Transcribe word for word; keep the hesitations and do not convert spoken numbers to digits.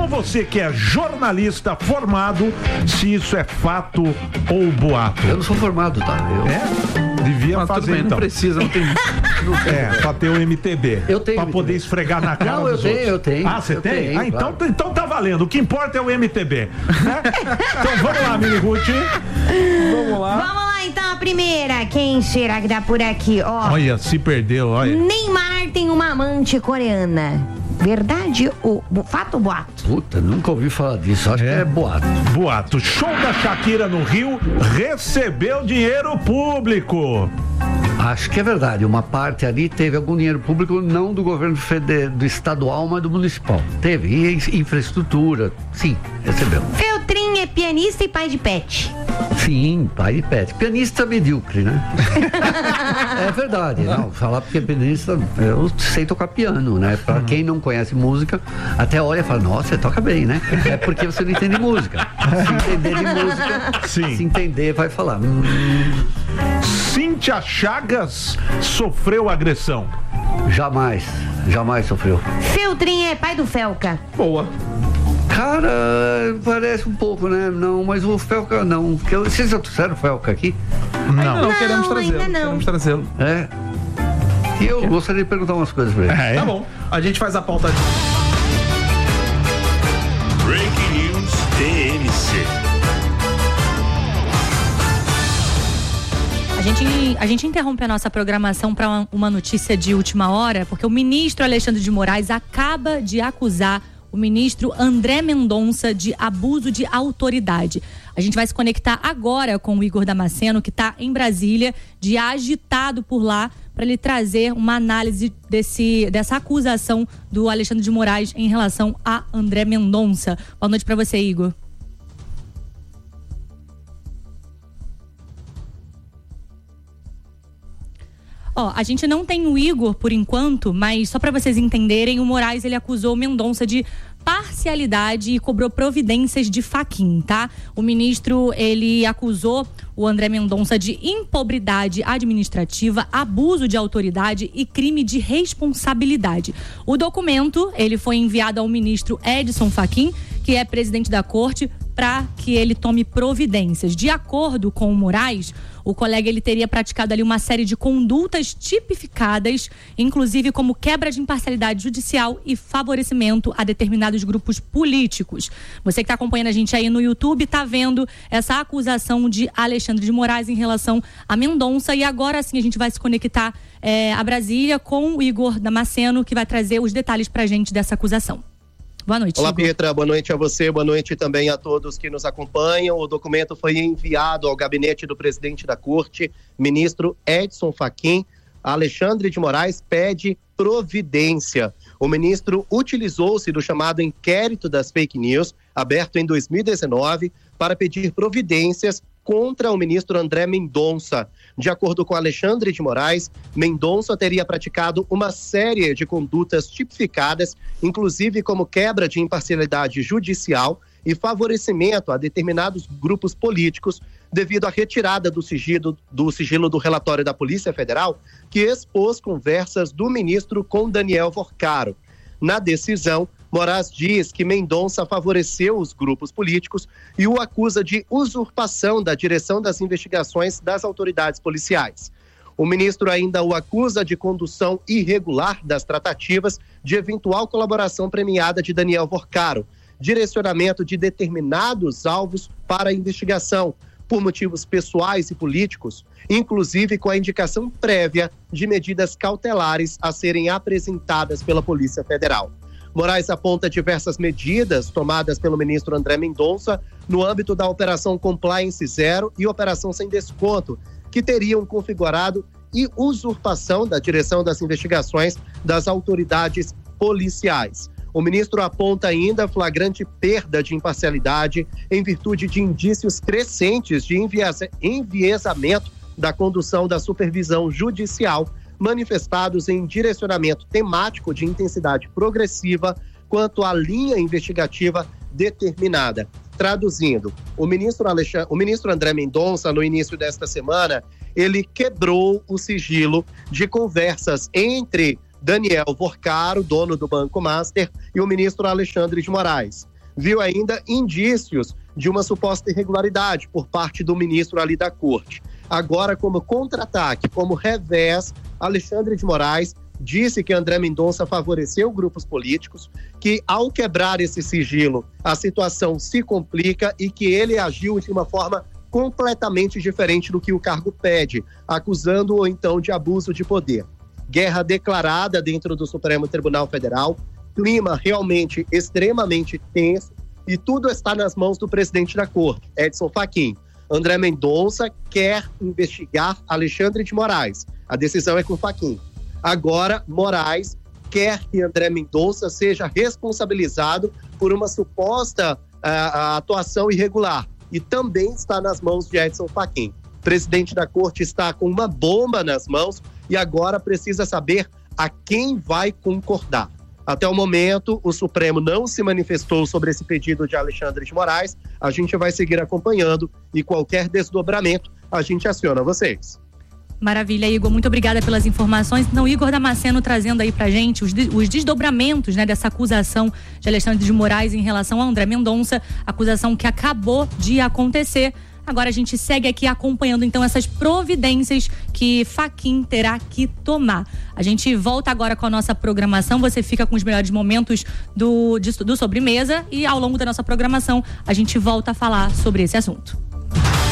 você que é jornalista formado, se isso é fato ou boato. Eu não sou formado, tá? Eu... É? Devia Mas fazer, tudo bem, então. não precisa, não tem... Não tem. É, pra ter o M T B. Eu tenho Pra M T B. poder esfregar na cara Não, dos eu tenho, outros. eu tenho. Ah, você eu tem? tenho, Ah, então, claro. então tá valendo. O que importa é o M T B. Né? Então vamos lá, Mini Ruth. Vamos lá. Vamos lá, então, a primeira. Quem será que dá por aqui? Ó, Olha, se perdeu, olha. Neymar tem uma amante coreana. Verdade ou bo- fato ou boato? Puta, nunca ouvi falar disso. Acho que é boato. Boato. Show da Shakira no Rio recebeu dinheiro público. Acho que é verdade. Uma parte ali teve algum dinheiro público, não do governo federal, do estadual, mas do municipal. Teve. E infraestrutura, sim, recebeu. Feltrin é pianista e pai de pet. Sim, pai de pet. Pianista medíocre, né? É verdade, não. Falar porque pianista, eu sei tocar piano, né? Pra quem não conhece música, até olha e fala, nossa, você toca bem, né? É porque você não entende música. Se entender de música, Sim. se entender, vai falar. Hum, Cíntia Chagas sofreu agressão. jamais, jamais sofreu. Feltrin é pai do Felca. Boa. Cara, parece um pouco, né? Não, mas o Felca não. Porque eu- Vocês já trouxeram o Felca aqui? Não, Não, queremos ainda trazê-lo. não. Queremos trazê-lo. É. E eu gostaria de perguntar umas coisas pra ele. É, Tá bom. A gente faz a pauta. Breaking News T M C. A gente, a gente interrompe a nossa programação para uma, uma notícia de última hora, porque o ministro Alexandre de Moraes acaba de acusar o ministro André Mendonça de abuso de autoridade. A gente vai se conectar agora com o Igor Damasceno, que está em Brasília, de agitado por lá, para ele trazer uma análise desse, dessa acusação do Alexandre de Moraes em relação a André Mendonça. Boa noite para você, Igor. Ó, a gente não tem o Igor por enquanto, mas só para vocês entenderem, o Moraes ele acusou o Mendonça de parcialidade e cobrou providências de faquin, tá? O ministro, ele acusou o André Mendonça de impobridade administrativa, abuso de autoridade e crime de responsabilidade. O documento, ele foi enviado ao ministro Edson Fachin, que é presidente da corte, para que ele tome providências. De acordo com o Moraes, o colega ele teria praticado ali uma série de condutas tipificadas, inclusive como quebra de imparcialidade judicial e favorecimento a determinados grupos políticos. Você que está acompanhando a gente aí no YouTube está vendo essa acusação de Alexandre de Moraes em relação a Mendonça, e agora sim a gente vai se conectar é, a Brasília com o Igor Damasceno, que vai trazer os detalhes pra gente dessa acusação. Boa noite. Olá, Igor. Pietra, boa noite a você, boa noite também a todos que nos acompanham. O documento foi enviado ao gabinete do presidente da corte, ministro Edson Fachin. Alexandre de Moraes pede providência. O ministro utilizou-se do chamado inquérito das fake news, aberto em dois mil e dezenove, para pedir providências contra o ministro André Mendonça. De acordo com Alexandre de Moraes, Mendonça teria praticado uma série de condutas tipificadas, inclusive como quebra de imparcialidade judicial e favorecimento a determinados grupos políticos, devido à retirada do sigilo, do sigilo do relatório da Polícia Federal, que expôs conversas do ministro com Daniel Vorcaro. Na decisão, Moraes diz que Mendonça favoreceu os grupos políticos e o acusa de usurpação da direção das investigações das autoridades policiais. O ministro ainda o acusa de condução irregular das tratativas, de eventual colaboração premiada de Daniel Vorcaro, direcionamento de determinados alvos para a investigação, por motivos pessoais e políticos, inclusive com a indicação prévia de medidas cautelares a serem apresentadas pela Polícia Federal. Moraes aponta diversas medidas tomadas pelo ministro André Mendonça no âmbito da Operação Compliance Zero e Operação Sem Desconto, que teriam configurado e usurpação da direção das investigações das autoridades policiais. O ministro aponta ainda flagrante perda de imparcialidade em virtude de indícios crescentes de enviesa- enviesamento da condução da supervisão judicial, manifestados em direcionamento temático de intensidade progressiva quanto à linha investigativa determinada. Traduzindo, o ministro, Alexandre, o ministro André Mendonça, no início desta semana, ele quebrou o sigilo de conversas entre Daniel Vorcaro, dono do Banco Master, e o ministro Alexandre de Moraes. viu ainda indícios de uma suposta irregularidade por parte do ministro ali da corte. Agora, como contra-ataque, como revés, Alexandre de Moraes disse que André Mendonça favoreceu grupos políticos, que ao quebrar esse sigilo, a situação se complica e que ele agiu de uma forma completamente diferente do que o cargo pede, acusando-o então de abuso de poder. Guerra declarada dentro do Supremo Tribunal Federal, clima realmente extremamente tenso e tudo está nas mãos do presidente da corte, Edson Fachin. André Mendonça quer investigar Alexandre de Moraes. A decisão é com Fachin. Agora, Moraes quer que André Mendonça seja responsabilizado por uma suposta uh, atuação irregular. E também está nas mãos de Edson Fachin. O presidente da corte está com uma bomba nas mãos e agora precisa saber a quem vai concordar. Até o momento, o Supremo não se manifestou sobre esse pedido de Alexandre de Moraes. A gente vai seguir acompanhando e qualquer desdobramento a gente aciona vocês. Maravilha, Igor. Muito obrigada pelas informações. Então, Igor Damasceno trazendo aí pra gente os, de, os desdobramentos, né, dessa acusação de Alexandre de Moraes em relação a André Mendonça, acusação que acabou de acontecer. Agora a gente segue aqui acompanhando então essas providências que Fachin terá que tomar. A gente volta agora com a nossa programação, você fica com os melhores momentos do, de, do Sobremesa e ao longo da nossa programação a gente volta a falar sobre esse assunto.